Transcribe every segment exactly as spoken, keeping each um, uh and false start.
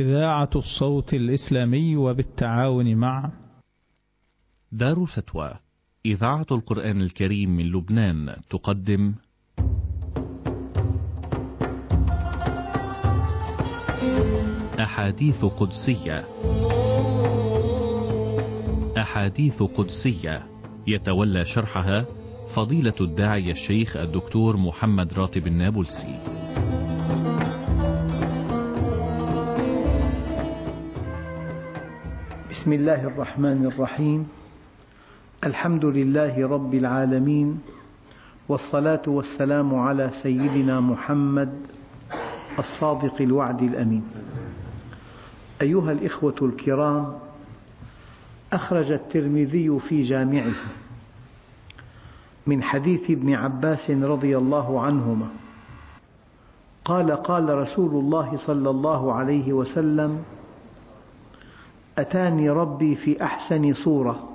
إذاعة الصوت الإسلامي وبالتعاون مع دار الفتوى إذاعة القرآن الكريم من لبنان تقدم أحاديث قدسية. أحاديث قدسية يتولى شرحها فضيلة الداعية الشيخ الدكتور محمد راتب النابلسي. بسم الله الرحمن الرحيم. الحمد لله رب العالمين، والصلاة والسلام على سيدنا محمد الصادق الوعد الأمين. أيها الإخوة الكرام، أخرج الترمذي في جامعه من حديث ابن عباس رضي الله عنهما قال: قال رسول الله صلى الله عليه وسلم: أتاني ربي في أحسن صورة.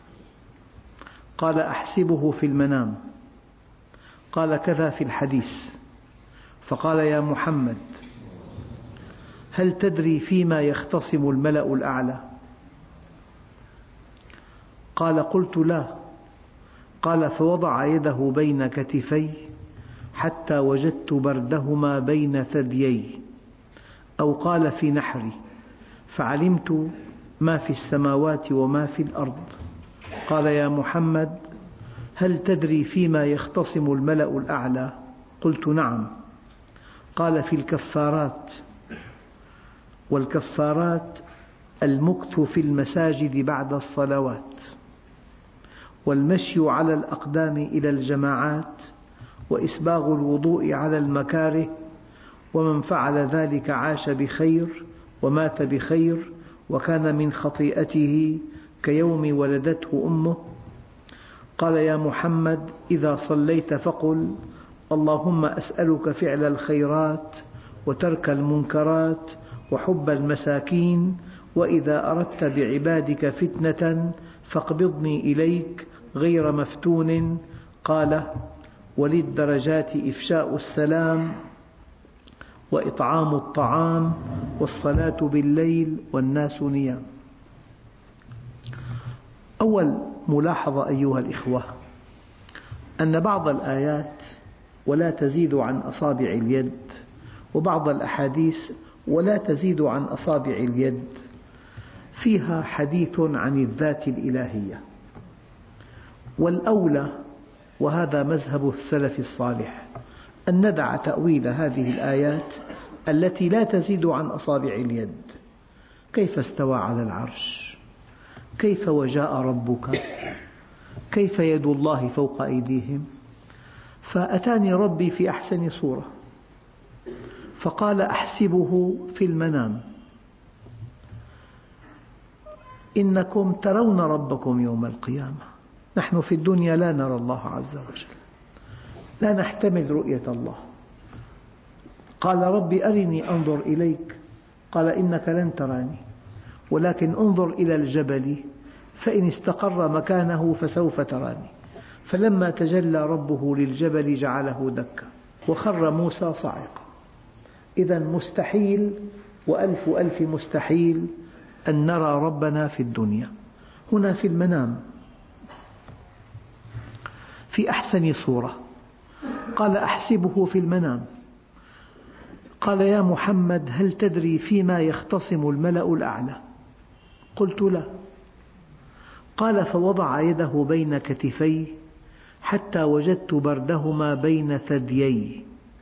قال: أحسبه في المنام. قال: كذا في الحديث. فقال: يا محمد، هل تدري فيما يختصم الملأ الأعلى؟ قال: قلت: لا. قال: فوضع يده بين كتفي حتى وجدت بردهما بين ثديي، أو قال في نحري، فعلمت ما في السماوات وما في الأرض. قال: يا محمد، هل تدري فيما يختصم الملأ الأعلى؟ قلت: نعم. قال: في الكفارات. والكفارات المكث في المساجد بعد الصلوات، والمشي على الأقدام إلى الجماعات، وإسباغ الوضوء على المكاره، ومن فعل ذلك عاش بخير ومات بخير، وكان من خطيئته كيوم ولدته أمه. قال: يا محمد، إذا صليت فقل: اللهم أسألك فعل الخيرات وترك المنكرات وحب المساكين، وإذا أردت بعبادك فتنة فاقبضني إليك غير مفتون. قال: وللدرجات إفشاء السلام، وإطعام الطعام، والصلاة بالليل والناس نيام. أول ملاحظة أيها الإخوة، أن بعض الآيات ولا تزيد عن أصابع اليد، وبعض الأحاديث ولا تزيد عن أصابع اليد، فيها حديث عن الذات الإلهية. والأولى، وهذا مذهب السلف الصالح، أن ندع تأويل هذه الآيات التي لا تزيد عن أصابع اليد. كيف استوى على العرش؟ كيف وجاء ربك؟ كيف يد الله فوق أيديهم؟ فأتاني ربي في أحسن صورة. فقال: أحسبه في المنام. إنكم ترون ربكم يوم القيامة. نحن في الدنيا لا نرى الله عز وجل، لا نحتمل رؤية الله. قال: ربي أرني أنظر إليك. قال: إنك لن تراني، ولكن انظر إلى الجبل فإن استقر مكانه فسوف تراني. فلما تجلى ربه للجبل جعله دكا وخر موسى صاعقا. إذا مستحيل وألف ألف مستحيل أن نرى ربنا في الدنيا. هنا في المنام في أحسن صورة. قال: أحسبه في المنام. قال: يا محمد، هل تدري فيما يختصم الملأ الأعلى؟ قلت: لا. قال: فوضع يده بين كتفي حتى وجدت بردهما بين ثديي،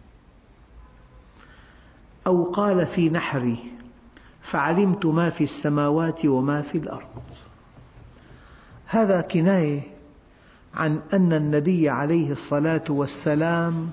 أو قال في نحري، فعلمت ما في السماوات وما في الأرض. هذا كناية عن أن النبي عليه الصلاة والسلام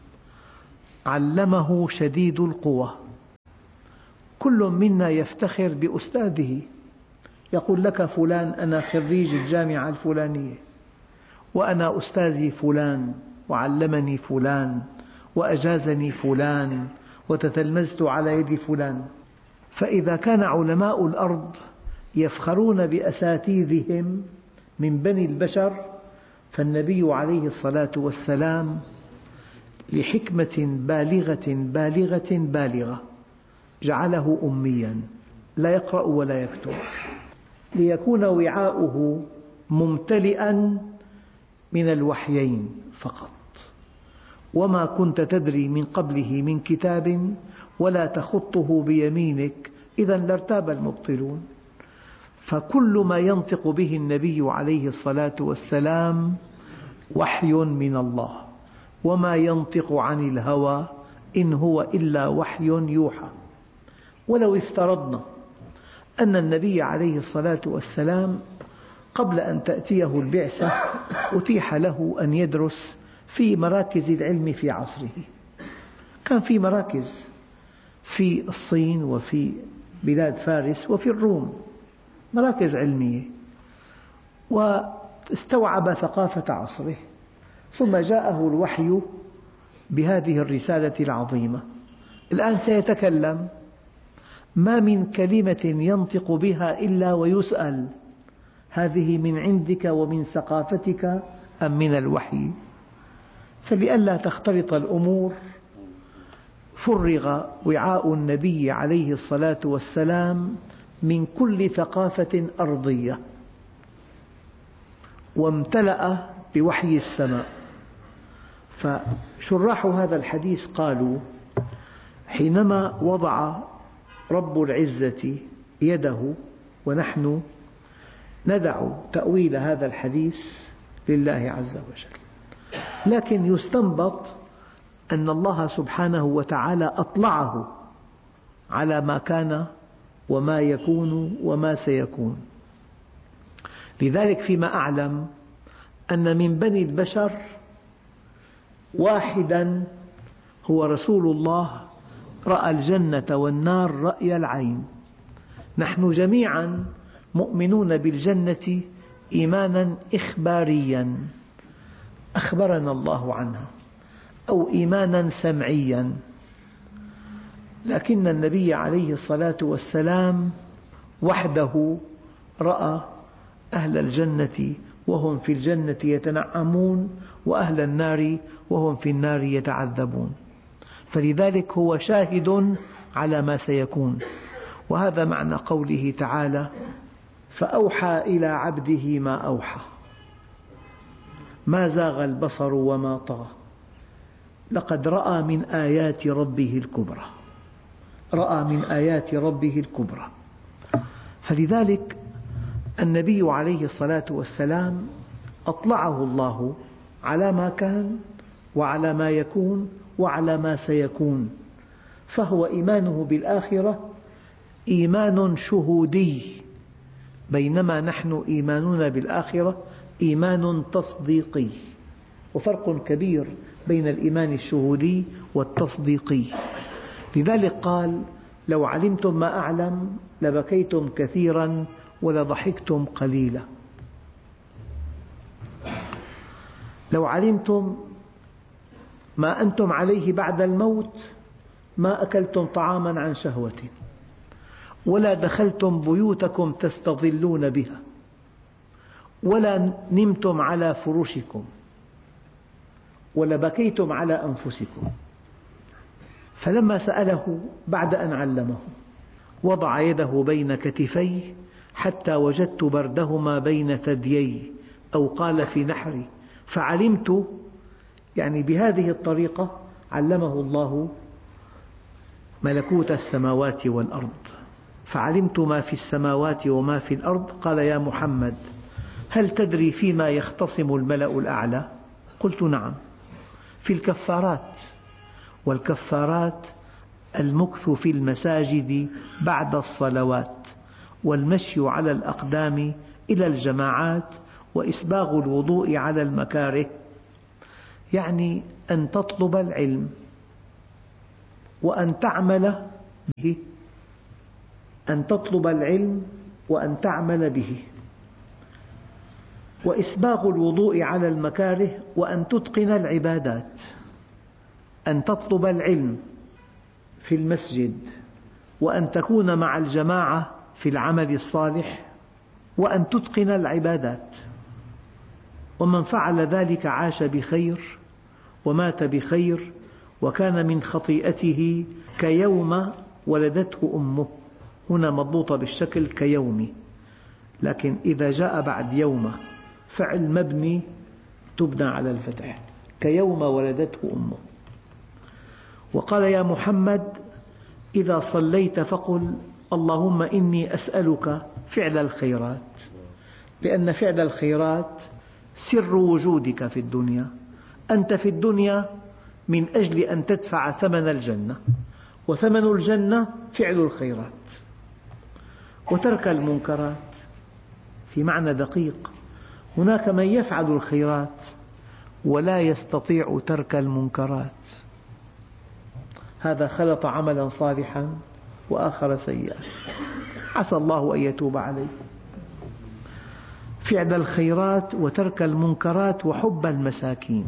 علمه شديد القوى. كل منا يفتخر بأستاذه، يقول لك فلان: أنا خريج الجامعة الفلانية، وأنا أستاذي فلان، وعلمني فلان، وأجازني فلان، وتتلمذت على يد فلان. فإذا كان علماء الأرض يفخرون بأساتذتهم من بني البشر، فالنبي عليه الصلاة والسلام لحكمة بالغة بالغة بالغة جعله أميا لا يقرأ ولا يكتب ليكون وعاؤه ممتلئا من الوحيين فقط، وما كنت تدري من قبله من كتاب ولا تخطه بيمينك إذا لارتاب المبطلون. فكل ما ينطق به النبي عليه الصلاة والسلام وحي من الله، وما ينطق عن الهوى إن هو إلا وحي يوحى. ولو افترضنا أن النبي عليه الصلاة والسلام قبل أن تأتيه البعثة أتيح له أن يدرس في مراكز العلم في عصره، كان في مراكز في الصين وفي بلاد فارس وفي الروم، مراكز علمية، واستوعب ثقافة عصره، ثم جاءه الوحي بهذه الرسالة العظيمة. الآن سيتكلم، ما من كلمة ينطق بها إلا ويسأل هذه من عندك ومن ثقافتك أم من الوحي؟ فلئلا تختلط الأمور فرغ وعاء النبي عليه الصلاة والسلام من كل ثقافة أرضية وامتلأ بوحي السماء. فشراح هذا الحديث قالوا حينما وضع رب العزة يده، ونحن ندع تأويل هذا الحديث لله عز وجل، لكن يستنبط أن الله سبحانه وتعالى أطلعه على ما كان وما يكون وما سيكون. لذلك فيما أعلم أن من بني البشر واحدا هو رسول الله رأى الجنة والنار رأي العين. نحن جميعا مؤمنون بالجنة إيمانا إخباريا أخبرنا الله عنها، أو إيمانا سمعيا، لكن النبي عليه الصلاة والسلام وحده رأى أهل الجنة وهم في الجنة يتنعمون، وأهل النار وهم في النار يتعذبون، فلذلك هو شاهد على ما سيكون. وهذا معنى قوله تعالى فأوحى إلى عبده ما أوحى ما زاغ البصر وما طغى لقد رأى من آيات ربه الكبرى، رأى من آيات ربه الكبرى. فلذلك النبي عليه الصلاة والسلام أطلعه الله على ما كان وعلى ما يكون وعلى ما سيكون، فهو إيمانه بالآخرة إيمان شهودي، بينما نحن إيماننا بالآخرة إيمان تصديقي، وفرق كبير بين الإيمان الشهودي والتصديقي. لذلك قال لو علمتم ما أعلم لبكيتم كثيرا ولضحكتم قليلا. لو علمتم ما أنتم عليه بعد الموت ما أكلتم طعاما عن شهوة ولا دخلتم بيوتكم تستظلون بها ولا نمتم على فرشكم ولبكيتم على أنفسكم. فلما سأله بعد أن علمه وضع يده بين كتفيه حتى وجدت بردهما بين ثديي، أو قال في نحري، فعلمت، يعني بهذه الطريقة علمه الله ملكوت السماوات والأرض، فعلمت ما في السماوات وما في الأرض. قال يا محمد هل تدري فيما يختصم الملأ الأعلى؟ قلت نعم، في الكفارات، والكفارات المكث في المساجد بعد الصلوات والمشي على الأقدام إلى الجماعات وإسباغ الوضوء على المكاره، يعني أن تطلب العلم وأن تعمل به، أن تطلب العلم وأن تعمل به، وإسباغ الوضوء على المكاره، وأن تتقن العبادات، أن تطلب العلم في المسجد وأن تكون مع الجماعة في العمل الصالح وأن تتقن العبادات. ومن فعل ذلك عاش بخير ومات بخير، وكان من خطيئته كيوم ولدته أمه، هنا مضبوطة بالشكل كيوم، لكن إذا جاء بعد يوم فعل مبني تبنى على الفتح، كيوم ولدته أمه. وقال يا محمد إذا صليت فقل اللهم إني أسألك فعل الخيرات، لأن فعل الخيرات سر وجودك في الدنيا، أنت في الدنيا من أجل أن تدفع ثمن الجنة، وثمن الجنة فعل الخيرات وترك المنكرات. في معنى دقيق، هناك من يفعل الخيرات ولا يستطيع ترك المنكرات، هذا خلط عملا صالحا وآخر سيئا، عسى الله أن يتوب عليه. فعل الخيرات وترك المنكرات وحب المساكين.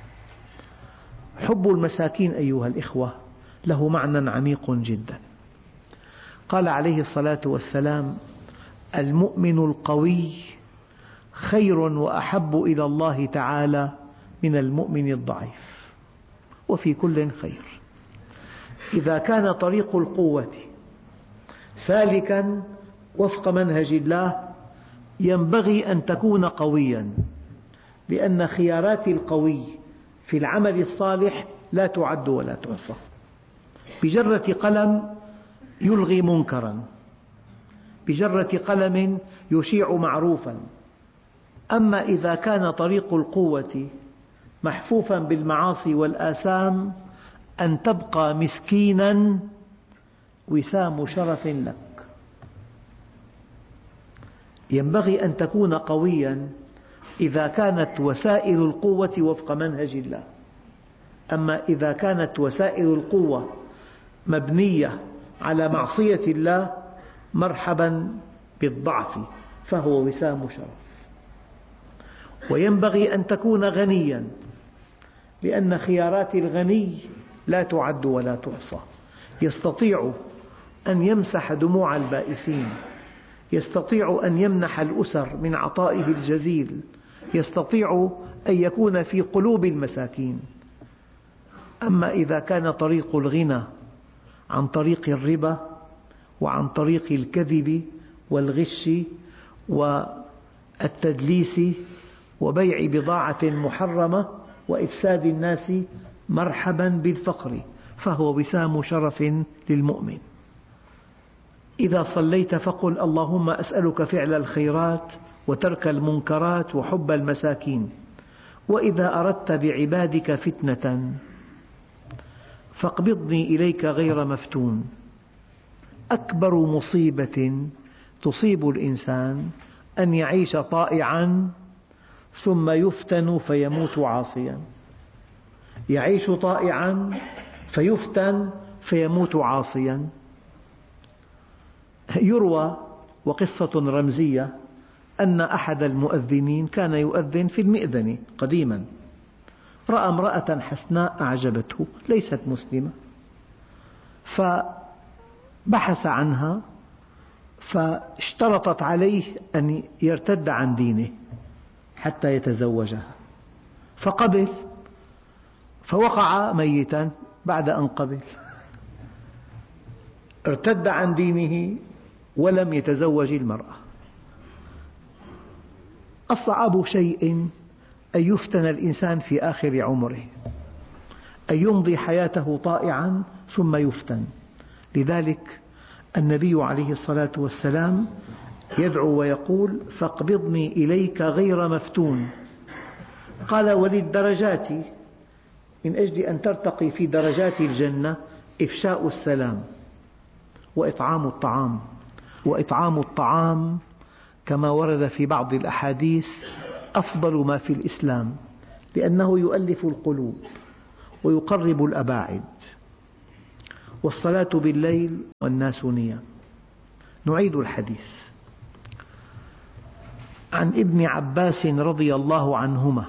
حب المساكين أيها الإخوة له معنى عميق جدا. قال عليه الصلاة والسلام المؤمن القوي خير وأحب إلى الله تعالى من المؤمن الضعيف، وفي كل خير. إذا كان طريق القوة سالكا وفق منهج الله ينبغي أن تكون قويا، لأن خيارات القوي في العمل الصالح لا تعد ولا تحصى. بجرة قلم يلغي منكرا، بجرة قلم يشيع معروفا. أما إذا كان طريق القوة محفوفا بالمعاصي والآثام أن تبقى مسكينا وسام شرف لك. ينبغي أن تكون قويا إذا كانت وسائل القوة وفق منهج الله، أما إذا كانت وسائل القوة مبنية على معصية الله مرحبا بالضعف، فهو وسام شرف. وينبغي أن تكون غنيا، لأن خيارات الغني لا تعد ولا تحصى، يستطيع أن يمسح دموع البائسين، يستطيع أن يمنح الأسر من عطائه الجزيل، يستطيع أن يكون في قلوب المساكين. أما إذا كان طريق الغنى عن طريق الربا وعن طريق الكذب والغش والتدليس وبيع بضاعة محرمة وإفساد الناس، مرحبا بالفقر، فهو وسام شرف للمؤمن. إذا صليت فقل اللهم أسألك فعل الخيرات وترك المنكرات وحب المساكين. وإذا أردت بعبادك فتنة فاقبضني إليك غير مفتون. أكبر مصيبة تصيب الإنسان أن يعيش طائعا ثم يفتن فيموت عاصيا، يعيش طائعا فيفتن فيموت عاصيا. يروى وقصة رمزية أن أحد المؤذنين كان يؤذن في المئذنة قديما، رأى امرأة حسناء أعجبته ليست مسلمة، فبحث عنها فاشترطت عليه أن يرتد عن دينه حتى يتزوجها، فقبل، فوقع ميتا بعد أن قبل، ارتد عن دينه ولم يتزوج المرأة. أصعب شيء أن يفتن الإنسان في آخر عمره، أن يمضي حياته طائعا ثم يفتن. لذلك النبي عليه الصلاة والسلام يدعو ويقول فاقبضني إليك غير مفتون. قال وللدرجات، من أجل أن ترتقي في درجات الجنة إفشاء السلام وإطعام الطعام. وإطعام الطعام كما ورد في بعض الأحاديث أفضل ما في الإسلام، لأنه يؤلف القلوب ويقرب الأباعد. والصلاة بالليل والناس نيام. نعيد الحديث. عن ابن عباس رضي الله عنهما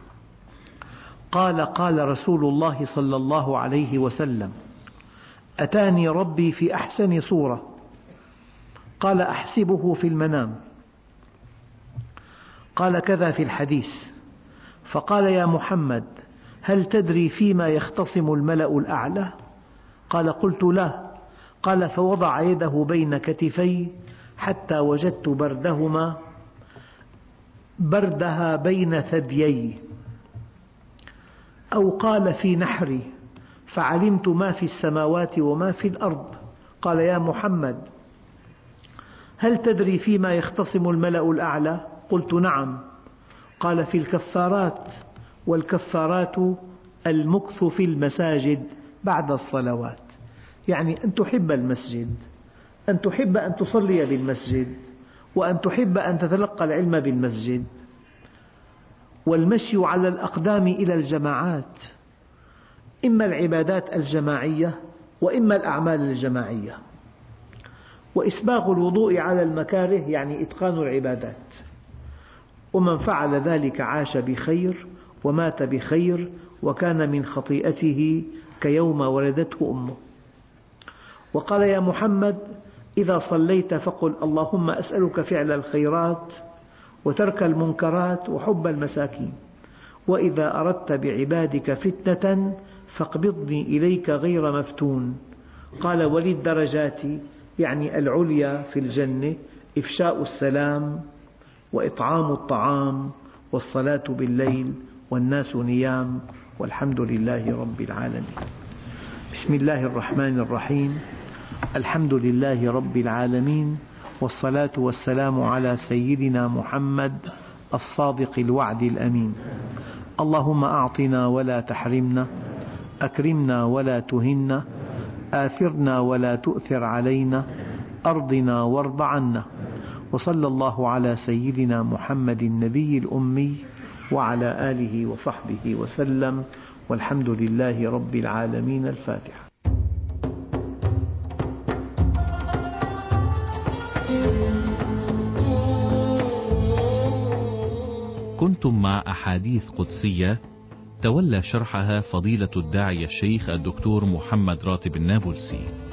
قال قال رسول الله صلى الله عليه وسلم أتاني ربي في أحسن صورة، قال أحسبه في المنام، قال كذا في الحديث، فقال يا محمد هل تدري فيما يختصم الملأ الأعلى؟ قال قلت لا، قال فوضع يده بين كتفي حتى وجدت بردهما بردها بين ثديي، أو قال في نحري، فعلمت ما في السماوات وما في الأرض. قال يا محمد هل تدري فيما يختصم الملأ الأعلى؟ قلت نعم. قال في الكفارات، والكفارات المكث في المساجد بعد الصلوات، يعني أن تحب المسجد، أن تحب أن تصلي بالمسجد، وأن تحب أن تتلقى العلم بالمسجد، والمشي على الأقدام إلى الجماعات، إما العبادات الجماعية وإما الأعمال الجماعية، وإسباغ الوضوء على المكاره يعني إتقان العبادات. ومن فعل ذلك عاش بخير ومات بخير وكان من خطيئته كيوم ولدته أمه. وقال يا محمد إذا صليت فقل اللهم أسألك فعل الخيرات وترك المنكرات وحب المساكين، وإذا أردت بعبادك فتنة فاقبضني إليك غير مفتون. قال وللدرجات يعني العليا في الجنة إفشاء السلام وإطعام الطعام والصلاة بالليل والناس نيام والحمد لله رب العالمين. بسم الله الرحمن الرحيم. الحمد لله رب العالمين، والصلاة والسلام على سيدنا محمد الصادق الوعد الأمين. اللهم أعطنا ولا تحرمنا، أكرمنا ولا تهنا، آثرنا ولا تؤثر علينا، أرضنا وارض عنا. وصلى الله على سيدنا محمد النبي الأمي وعلى آله وصحبه وسلم، والحمد لله رب العالمين. الفاتحة. كنتم مع أحاديث قدسية تولى شرحها فضيلة الداعية الشيخ الدكتور محمد راتب النابلسي.